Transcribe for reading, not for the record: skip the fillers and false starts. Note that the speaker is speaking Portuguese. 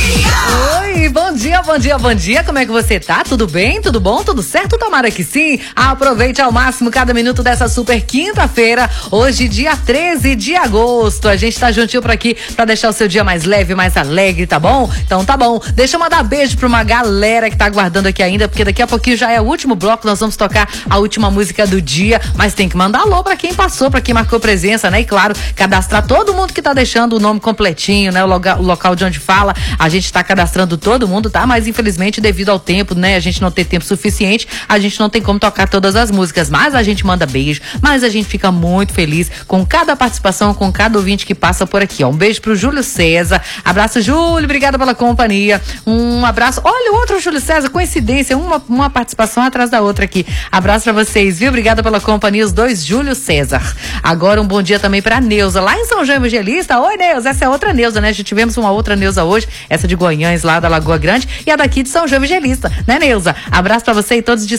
Oi, bom dia, bom dia, bom dia. Como é que você tá? Tudo bem? Tudo bom? Tudo certo? Tomara que sim. Aproveite ao máximo cada minuto dessa super quinta-feira. Hoje, dia 13 de agosto. A gente tá juntinho por aqui pra deixar o seu dia mais leve, mais alegre, tá bom? Então tá bom. Deixa eu mandar beijo pra uma galera que tá aguardando aqui ainda, porque daqui a pouquinho já é o último bloco. Nós vamos tocar a última música do dia, mas tem que mandar alô pra quem passou, pra quem marcou presença, né? E claro, cadastrar todo mundo que tá deixando o nome completinho, né? O local de onde fala. A gente tá cadastrando todo mundo, tá? Mas infelizmente, devido ao tempo, né? A gente não ter tempo suficiente, a gente não tem como tocar todas as músicas, mas a gente manda beijo, mas a gente fica muito feliz com cada participação, com cada ouvinte que passa por aqui, ó. Um beijo pro Júlio César. Abraço, Júlio, obrigada pela companhia. Um abraço. Olha o outro Júlio César, coincidência, uma participação atrás da outra aqui. Abraço pra vocês, viu? Obrigada pela companhia, os dois Júlio César. Agora um bom dia também pra Neuza, lá em São João Evangelista. Oi, Neuza, essa é outra Neuza, né? Já tivemos uma outra Neuza hoje, essa de Goiânia, lá da Lagoa Grande, e a daqui de São João Evangelista, né, Neuza? Abraço pra você e todos de